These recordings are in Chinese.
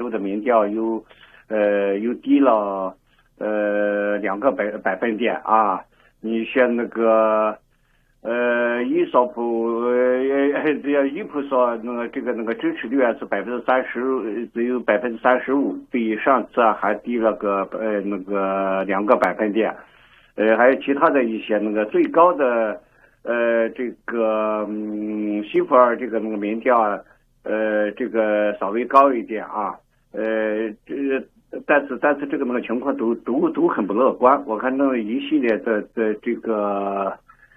的民调又低了2个百分点啊。你像那个伊索普伊普说那个支持率是30%，只有35%，比上次还低了个2个百分点。还有其他的一些那个最高的这个西普尔这个那个民调这个稍微高一点啊。但是这个那个情况都很不乐观。我看到一系列的这个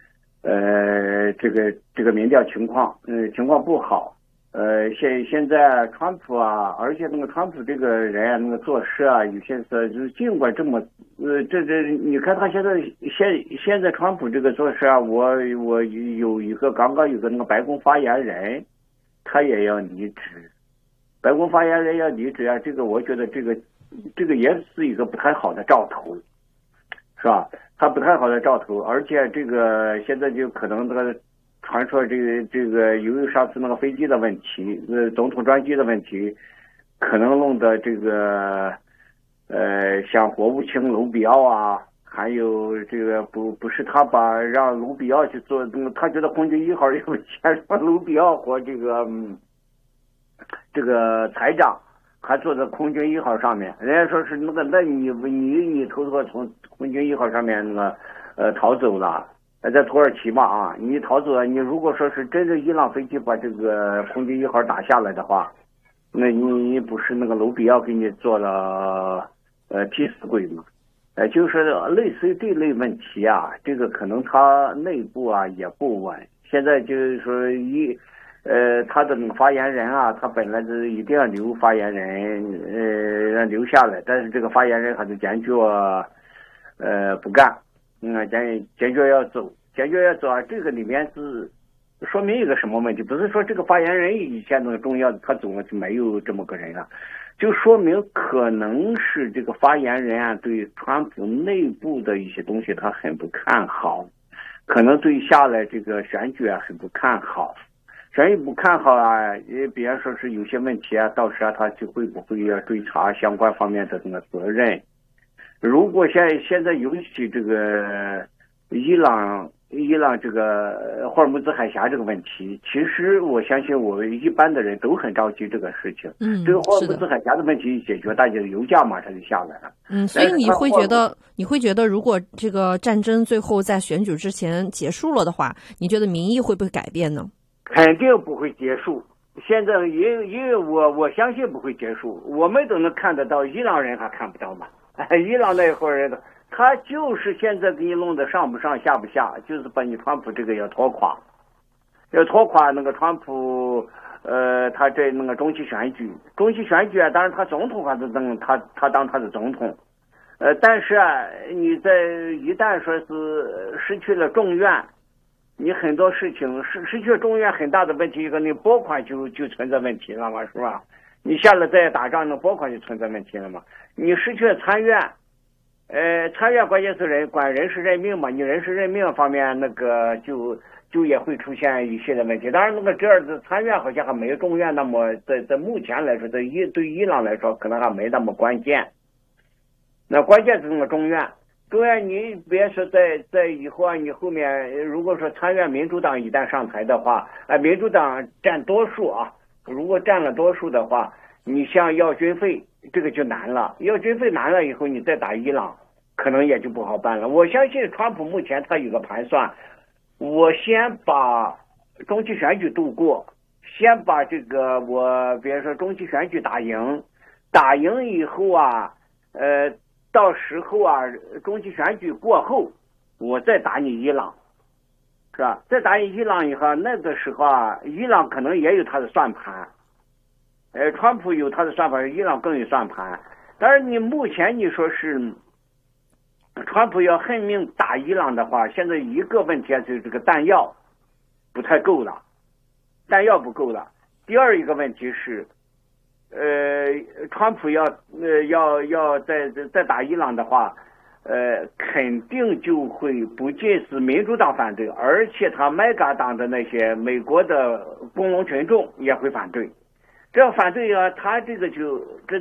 这个民调情况不好。现在川普啊，而且那个川普这个人啊，那个做事啊，有些是就是尽管这么你看他现在川普这个做事啊，我刚刚有个那个白宫发言人，他也要离职。白宫发言人要离职啊，这个我觉得这个也是一个不太好的兆头，是吧？他不太好的兆头，而且这个现在就可能这个传说这个由于上次那个飞机的问题，总统专机的问题，可能弄的这个像国务卿卢比奥啊，还有这个不是他让卢比奥去做，他觉得空军1号有钱，让卢比奥和这个财长还坐在空军1号上面，人家说是那你偷偷从空军1号上面逃走了。在土耳其嘛啊，你逃走了，你如果说是真的伊朗飞机把这个空军1号打下来的话，那你不是那个卢比奥给你做了替死鬼吗？就是类似于这类问题啊，这个可能他内部啊也不稳。现在就是说他的那个发言人啊，他本来是一定要留发言人让留下来，但是这个发言人还是坚决不干。坚决要走啊！这个里面是说明一个什么问题？不是说这个发言人以前那个重要，他走了就没有这么个人了，就说明可能是这个发言人啊对川普内部的一些东西他很不看好，可能对下来这个选举啊很不看好。选举不看好啊，也比方说是有些问题啊，到时啊他就会不会要追查相关方面的那个责任。如果现在尤其这个伊朗这个霍尔木兹海峡这个问题，其实我相信我们一般的人都很着急这个事情。这个霍尔木兹海峡的问题一解决，大家的油价马上就下来了。 所以你会觉得，如果这个战争最后在选举之前结束了的话，你觉得民意会不会改变呢？ 肯定不会结束。现在因为我相信不会结束，我们都能看得到，伊朗人还看不到嘛。伊朗那伙人他就是现在给你弄得上不上下不下，就是把你川普这个要拖垮那个川普。他这那个中期选举啊，当然他总统还是他当他的总统。但是啊，你一旦说是失去了众院，你很多事情失去了众院，很大的问题一个，你拨款就存在问题了嘛，是吧？你下了再打仗，那拨款就存在问题了嘛。你失去了参院，参院关键是管人事任命嘛，你人事任命方面那个就也会出现一系列问题。当然，那个这儿的参院好像还没有众院那么在目前来说，对伊朗来说可能还没那么关键。那关键是那个众院，你别说在以后啊，你后面如果说参院民主党一旦上台的话，民主党占多数啊，如果占了多数的话，你像要军费这个就难了，要军费难了以后，你再打伊朗可能也就不好办了。我相信川普目前他有个盘算，我先把中期选举度过，先把这个比如说中期选举打赢以后啊，到时候啊中期选举过后，我再打你伊朗，是吧？再打你伊朗以后，那个时候啊，伊朗可能也有他的算盘。川普有他的算盘，伊朗更有算盘。但是你目前你说是川普要恨命打伊朗的话，现在一个问题就是这个弹药不太够了，弹药不够了。第二一个问题是，川普要再打伊朗的话，肯定就会不仅是民主党反对，而且他麦嘎党的那些美国的工农群众也会反对。这样反对啊，他这个